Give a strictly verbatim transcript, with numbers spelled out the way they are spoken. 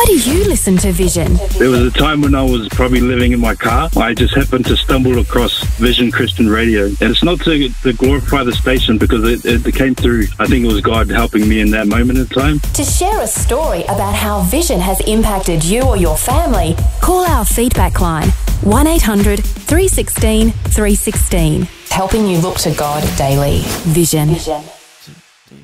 Why do you listen to Vision? There was a time when I was probably living in my car. I just happened to stumble across Vision Christian Radio. And it's not to, to glorify the station, because it, it came through, I think it was God helping me in that moment in time. To share a story about how Vision has impacted you or your family, call our feedback line, one eight hundred, three one six, three one six. Helping you look to God daily. Vision. Vision.